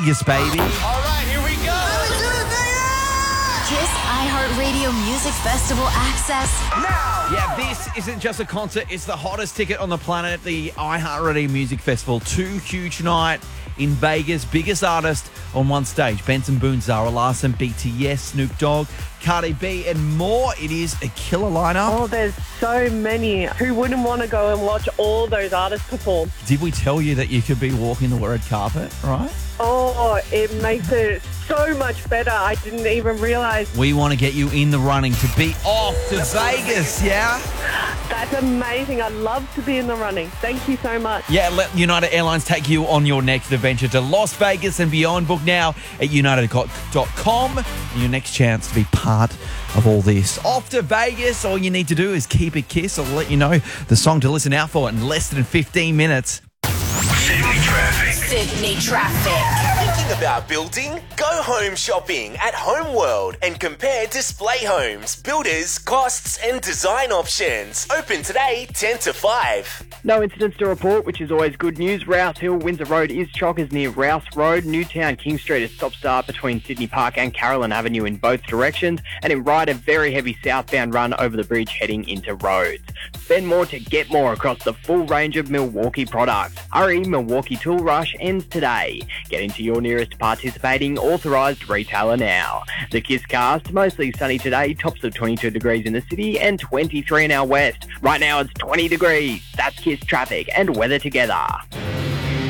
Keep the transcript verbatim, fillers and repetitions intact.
Yes, baby. All right, here we go. Kiss iHeartRadio Music Festival access Now. Yeah, this isn't just a concert. It's the hottest ticket on the planet, the iHeartRadio Music Festival. Two huge night in Vegas. Biggest artist on one stage. Benson Boone, Zara Larsson, B T S, Snoop Dogg, Cardi B, and more. It is a killer lineup. Oh, there's so many. Who wouldn't want to go and watch all those artists perform? Did we tell you that you could be walking the red carpet, right? Oh, it makes it so much better. I didn't even realize. We want to get you in the running to be off to Vegas, yeah? That's amazing. I'd love to be in the running. Thank you so much. Yeah, let United Airlines take you on your next adventure to Las Vegas and beyond. Book now at united dot com. Your next chance to be part of all this. Off to Vegas. All you need to do is keep it Kiss. I'll let you know the song to listen out for in less than fifteen minutes. Sydney traffic. Sydney traffic. Thinking about building? Go home shopping at Homeworld and compare display homes, builders, costs and design options. Open today ten to five. No incidents to report, which is always good news. Rouse Hill, Windsor Road is chockers near Rouse Road. Newtown, King Street is stop-start between Sydney Park and Carolyn Avenue in both directions. And in Ryde, a very heavy southbound run over the bridge heading into Rhodes. Spend more to get more across the full range of Milwaukee products. Hurry, Milwaukee Tool Rush ends today. Get into your nearest participating authorised retailer now. The Kiss Cast, mostly sunny today, tops of twenty-two degrees in the city and twenty-three in our west. Right now it's twenty degrees. That's Kiss traffic and weather together.